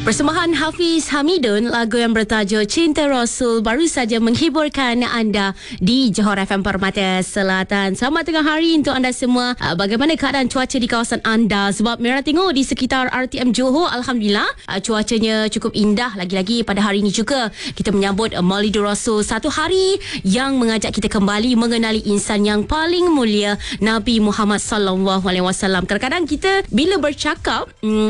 Persembahan Hafiz Hamidun, lagu yang bertajuk Cinta Rasul baru saja menghiburkan anda di Johor FM Permata Selatan. Selamat tengah hari untuk anda semua. Bagaimana keadaan cuaca di kawasan anda? Sebab Merah tengok di sekitar RTM Johor, Alhamdulillah cuacanya cukup indah. Lagi-lagi pada hari ini juga kita menyambut Maulidur Rasul, satu hari yang mengajak kita kembali mengenali insan yang paling mulia, Nabi Muhammad sallallahu alaihi wasallam. Kadang-kadang kita bila bercakap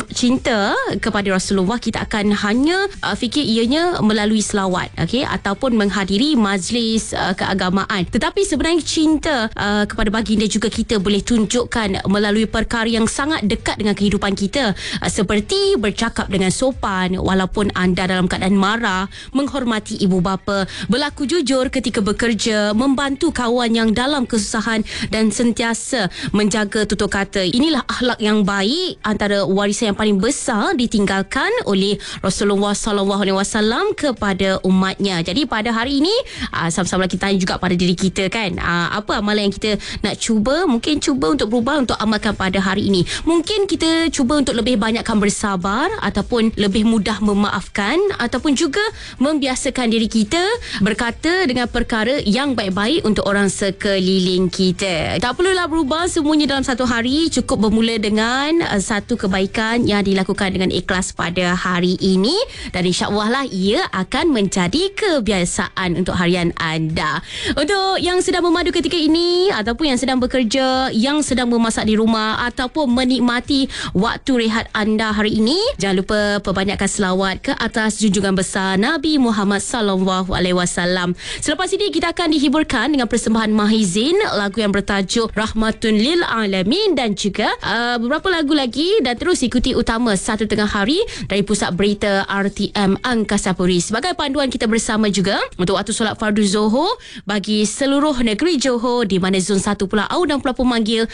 cinta kepada Rasulullah, kita akan hanya fikir ianya melalui selawat, okey, ataupun menghadiri majlis keagamaan. Tetapi sebenarnya cinta kepada baginda juga kita boleh tunjukkan melalui perkara yang sangat dekat dengan kehidupan kita, seperti bercakap dengan sopan walaupun anda dalam keadaan marah, menghormati ibu bapa, berlaku jujur ketika bekerja, membantu kawan yang dalam kesusahan dan sentiasa menjaga tutur kata. Inilah akhlak yang baik, antara warisan yang paling besar ditinggalkan oleh Rasulullah sallallahu alaihi wasallam kepada umatnya. Jadi pada hari ini sama-sama kita tanya juga pada diri kita kan, apa amalan yang kita nak cuba, mungkin cuba untuk berubah, untuk amalkan pada hari ini. Mungkin kita cuba untuk lebih banyakkan bersabar, ataupun lebih mudah memaafkan, ataupun juga membiasakan diri kita berkata dengan perkara yang baik-baik untuk orang sekeliling kita. Tak perlulah berubah semuanya dalam satu hari, cukup bermula dengan satu kebaikan yang dilakukan dengan ikhlas pada hari ini, dan insya-Allah lah ia akan menjadi kebiasaan untuk harian anda. Untuk yang sedang memadu ketika ini, ataupun yang sedang bekerja, yang sedang memasak di rumah, ataupun menikmati waktu rehat anda hari ini, jangan lupa perbanyakkan selawat ke atas junjungan besar Nabi Muhammad sallallahu alaihi wasallam. Selepas ini kita akan dihiburkan dengan persembahan Mahizin, lagu yang bertajuk Rahmatun Lil Alamin, dan juga beberapa lagu lagi, dan terus ikuti utama satu tengah hari dari Pusat Berita RTM Angkasa Puri. Sebagai panduan kita bersama juga untuk waktu solat fardu Zohor bagi seluruh negeri Johor, di mana zon 1 Pulau Au dan Pulau Pemanggil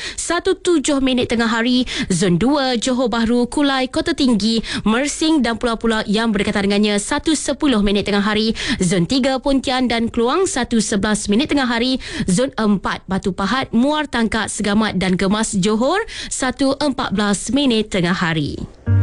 17 minit tengah hari, zon 2 Johor Bahru, Kulai, Kota Tinggi, Mersing dan pulau-pulau yang berdekatan dengannya 1:10 minit tengah hari, zon 3 Pontian dan Kluang 1:11 minit tengah hari, zon 4 Batu Pahat, Muar Tangkak, Segamat dan Gemas Johor 1:14 minit tengah hari.